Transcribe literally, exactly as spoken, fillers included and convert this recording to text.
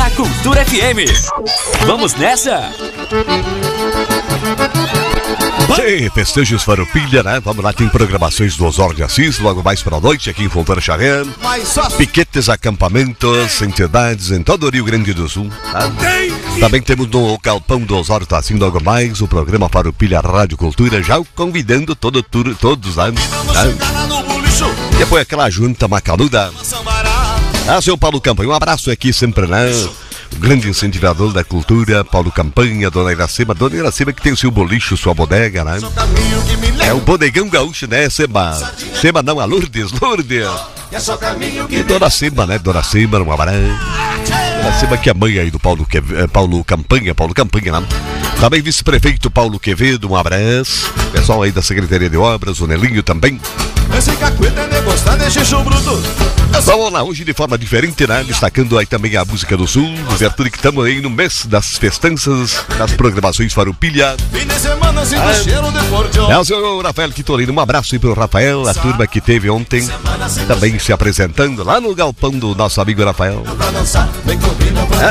na Cultura F M. Vamos nessa? Sim, festejos Farroupilha, né? Vamos lá, tem programações do Osório de Assis, logo mais para a noite aqui em Fontoura Xaré. Piquetes, acampamentos, entidades em todo o Rio Grande do Sul. Tá? Também temos no Galpão do Osório, tá assim, logo mais, o programa Farroupilha Rádio Cultura, já convidando todo, todo, todos lá. Tá? Depois aquela junta macaluda. Ah, seu Paulo Campanha, um abraço aqui sempre, né? O grande incentivador da cultura, Paulo Campanha, Dona Iracema. Dona Iracema que tem o seu bolicho, sua bodega, né? É o bodegão gaúcho, né, Seba? Seba não, a Lourdes, Lourdes. E Dona Seba, né? Dona Seba, um abraço. Dona Seba que é mãe aí do Paulo, que... Paulo Campanha, Paulo Campanha, né? Também vice-prefeito Paulo Quevedo, um abraço. Pessoal aí da Secretaria de Obras, o Nelinho também. Vamos lá, hoje de forma diferente, né? Destacando aí também a música do Sul, Vertude, que estamos aí no mês das festanças, das programações Farroupilha. Ah, é o senhor Rafael Quitolino, um abraço aí pro Rafael, a turma que teve ontem, também se apresentando lá no galpão do nosso amigo Rafael.